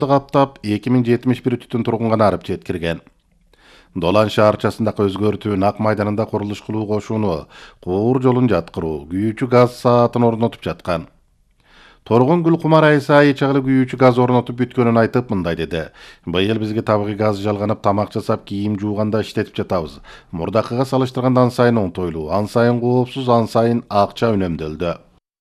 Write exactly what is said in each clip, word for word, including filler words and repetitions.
каптап эки миң жетимиш бир түтүн тургунга арып жеткирген. Долан шаарчасындагы өзгөртүү Ак майданында курулуш кылуу кошууну, Куур жолун жаткыруу, күйүүчү газ саатын орнотуп жаткан. Торгон Гүлкумар Айсай чагылы күйүүчү газ орнотуп бүткөнүн айтып мындай деди. Быйыл бизге табигый газ жалганып, тамак жасап, кийим жууганда иштетип жатабыз. Мурдакыга салыштырганда ан сайын оңтойлуу, ан сайын коопсуз, ан сайын акча үнөмдөлдү.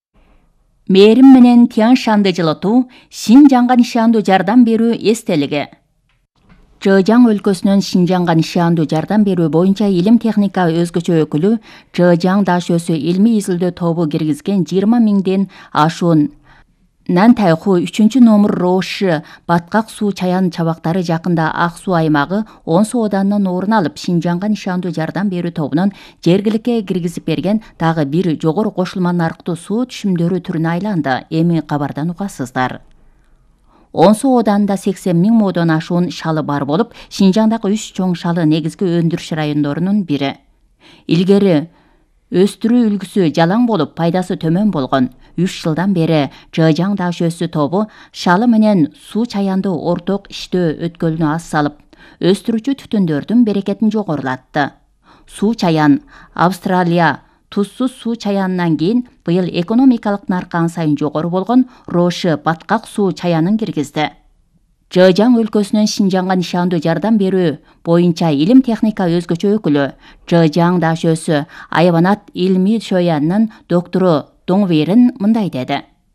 Мээрим менен Тянь Шанды жылытуу, Шинжаңга нишандуу жардам берүү эстелиги. Чжэжяң өлкөсүнүн Шинжаңга нишандуу жардам берүү боюнча илим техника өзгөчө өкүлү Чжэжяң Дашөсү илмий изилдөө тобу киргизген жыйырма миңден ашуун Нантайху үчүнчү номер Роуши баткак суу чаян чабактары жакында Ак суу аймагы Онсу оданынан орун алып, Шинжаңга нишандуу жардам берүү тобунун жергиликке киргизип берген дагы бир жогору кошулма нарктуу суу түшүмдөрү түрүнө айланды. Эми кабардан угасыздар. Онсу оданында сексен миң модон ашуун шалы бар болуп, Шинжаңдагы үч чоң шалы негизги өндүрүш райондорунун бири. Илгери өстүрүү үлгүсү жалаң болуп, пайдасы төмөн болгон. үч жылдан бери Чжэжяң Дашөсү тобу шалы менен суу чаянды орток иштөө өткөлүнө аз салып, өстүрүүчү түтүндөрдүн берекетин жогорулатты. Суу чаян Австралия тузсуз суу чаянынан кийин быйыл экономикалык наркы ан сайын жогору болгон Роуши баткак суу чаянын киргизди. Чжэжяң өлкөсүнүн Шинжаңга нишандуу жардам берүү боюнча илим техника өзгөчө өкүлү Чжэжяң Дашөсү айванат илмий шөянынын доктору Доңверин мындай деди.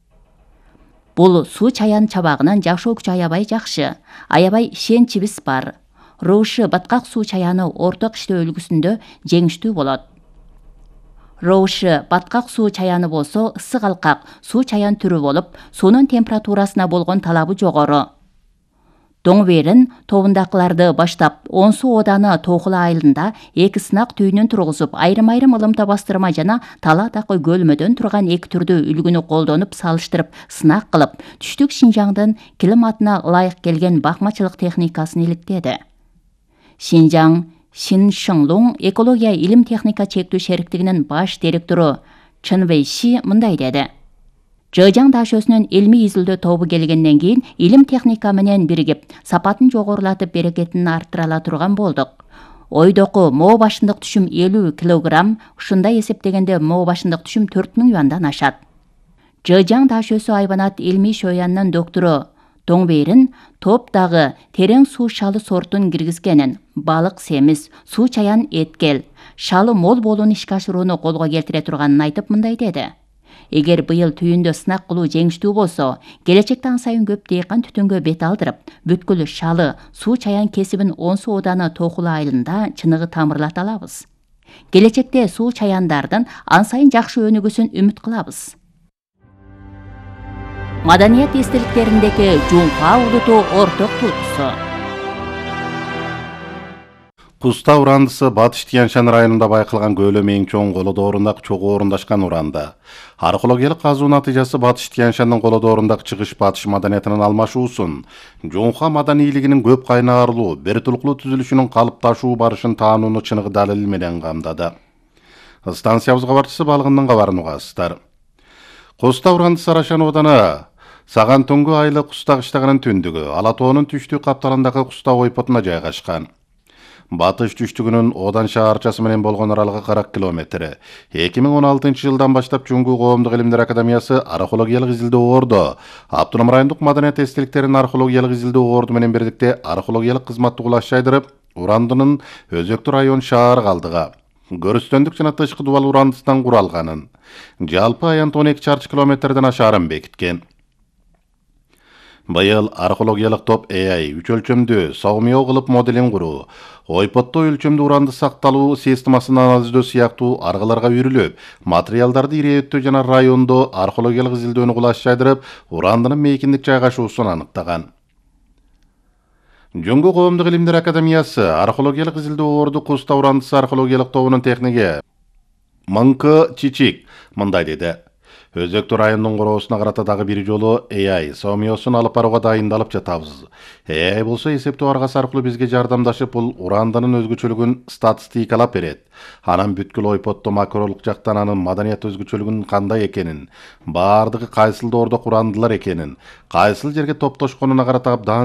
Бул суу чаян чабагынын жашоо күчү аябай жакшы, аябай ишенчибиз бар. Роуши баткак суу чаяны орток иштөө үлгүсүндө жеңиштүү болот. Роуши баткак суу чаяны болсо ысык алкак суу чаян түрү болуп, суунун температурасына болгон талабы жогору. Доңверин тобундакыларды баштап Онсу оданы Тоохула айылында эки сынак түйүнүн тургузуп, айрым-айрым ылымта бастырма жана таладагы көлмөдөн турган эки түрдүү үлгүнү колдонуп салыштырып сынак кылып, түштүк Шинжаңдын климатына ылайык келген бакмачылык техникасын иликтеди. Шинжаң Шиншыңлуң экология илим техника чектүү шериктигинин баш директору Чын Вэйши мындай деди. Чжэжяң Дашөсүнүн илмий изилдөө тобу келгенден кийин илим техника менен биригип, сапатын жогорулатып, берекетин арттыра турган болдук. Ойдоку моо башындык түшүм элүү килограмм, ушундай эсептегенде моо башындык түшүм төрт миң юандан ашат. Чжэжяң Дашөсү айванат илмий шөянынын доктору Доңверин топ дагы терең суу шалы сортун киргизгенин, балык семиз, суу чаян эткел, шалы мол болууну ишке ашырууну колго келтире турганын айтып мындай деди. Эгер быйыл түйүндө сынак кылуу жеңиштүү болсо, келечекте ан сайын көп дыйкан түтүнгө бет алдырып, бүткүл шалы, суу чаян кесибин Онсу оданы Тоохула айылында чыныгы тамырлата алабыз. Келечекте суу чаяндардын ан сайын жакшы өнүгүүсүн үмүт кылабыз. Маданият эстеликтериндеги Жуңха улуту орток туутусу. Куста урандысы Батыш Тянь Шань районунда байкалган көлөмү эң чоң колодорундагы чогуу орундашкан уранда. Археологиялык казуу натыйжасы Батыш Тянь Шаньдын колодорундагы чыгыш батыш маданиятынын алмашуусун, Жуңха маданийлигинин көп кайнарлуу, бир тулуктуу түзүлүшүнүн калыпташуу барышын таанууну чыныгы далил менен камдады. Станциябыз кабарчысы Балгындын кабарын угасыздар. Куста урандысы Арашан ооданы Саган Түнгү айылы Куста кыштагынын түндүгү, Ала тоонун түштүк капталындагы Куста ойпотуна жайгашкан. Батыш түштүгүнүн Одан шаарчасы менен болгон аралыгы кырк километр. эки миң он алтынчы жылдан баштап Жуңгу коомдук илимдер академиясы археологиялык изилдөө орду, Автоном райондук маданият эстеликтеринин археологиялык изилдөө орду менен бирдикте археологиялык кызматты кулаш жайдырып, урандынын өзөктүү район шаар калдыга, көрүстөндүк жана тышкы дубал урандысынан куралганын, жалпы аянты он эки чарчы километрден ашаарын бекиткен. Быйыл археологиялык топ A I үч өлчөмдүү согмио кылып моделин куруу, ойпотто өлчөмдүү уранды сакталуу системасын анализдөө сыяктуу аргаларга үйрүлүп, материалдарды ирээттөө жана райондо археологиялык изилдөөнү кулаш жайдырып, урандынын мейкиндик жайгашуусун аныктаган. Жуңгу коомдук илимдер академиясы археологиялык изилдөө орду Куста урандысы археологиялык тобунун техниги Мыңкы Чичик мындай деди. Өзөктү райондун короосуна карата дагы бир жолу A I сомиосун алып барууга дайындалып жатабыз. A I болсо эсептөө аргасы аркылуу бизге жардамдашып, бул урандынын өзгөчөлүгүн статистикалап берет. Анан бүткүл ойпотто макролук жактан анын маданият өзгөчөлүгүнүн кандай экенин, баардыгы кайсыл доордок урандылар экенин, кайсыл жерге топтошконуна карата абдан